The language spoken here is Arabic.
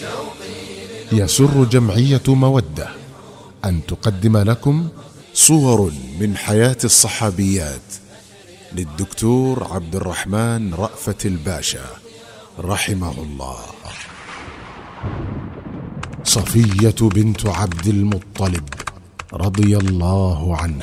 يسر جمعية مودة أن تقدم لكم صور من حياة الصحابيات للدكتور عبد الرحمن رأفت الباشا رحمه الله. صفية بنت عبد المطلب رضي الله عنها.